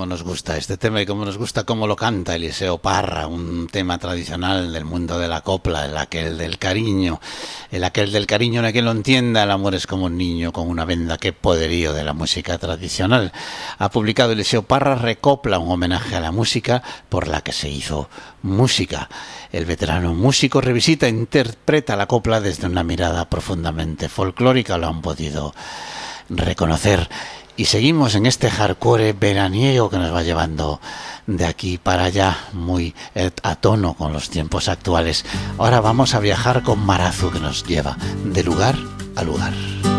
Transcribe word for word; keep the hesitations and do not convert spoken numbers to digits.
cómo nos gusta este tema y cómo nos gusta cómo lo canta Eliseo Parra, un tema tradicional del mundo de la copla, el aquel del cariño, el aquel del cariño en el que lo entienda, el amor es como un niño con una venda, qué poderío de la música tradicional. Ha publicado Eliseo Parra Recopla, un homenaje a la música por la que se hizo música. El veterano músico revisita e interpreta la copla desde una mirada profundamente folclórica, lo han podido reconocer. Y seguimos en este hardcore veraniego que nos va llevando de aquí para allá, muy a tono con los tiempos actuales. Ahora vamos a viajar con Marazu, que nos lleva de lugar a lugar.